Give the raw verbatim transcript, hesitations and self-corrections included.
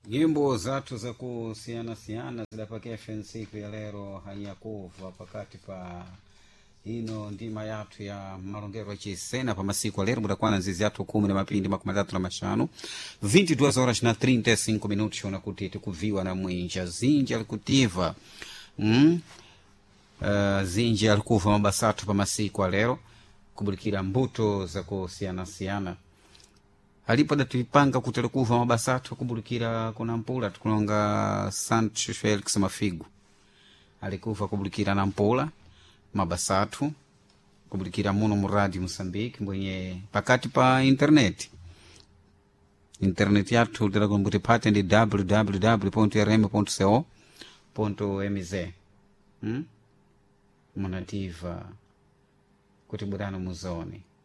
Nyimbo zatu za kusiana siana zidapakia siku ya lero hanyakuva pakati pa ino ndima yatu ya malongero chisena pa masiku lero muda kwana nzizi yatu kumi na mapindi makumi matatu na mashanu vinte e duas horas na trinta e cinco minutos shona kuti tikuviwa na mwinja zinji alikutiva mm? uh, zinji alikuva mabasatu pa masiku lero kubulikira mbuto za kusiana siana alipo datipanga kutelekuva mabasatu kubulikira kuna mpula tukulonga Sancho Felix Mafigu alikuva kubulikira na mpula mabasatu kubulikira muno muradi Mozambique mwenye pakati pa internet internet yatu tera kumbuti pate ndi w w w ponto r m ponto co ponto m z hmm? Munativa kuti burano muzoni